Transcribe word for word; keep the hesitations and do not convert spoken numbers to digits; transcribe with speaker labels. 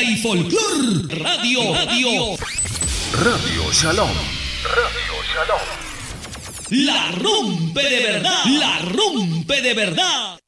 Speaker 1: y folclor. Radio, radio.
Speaker 2: Radio Shalom. Radio Shalom.
Speaker 1: La rompe de verdad. La rompe de verdad.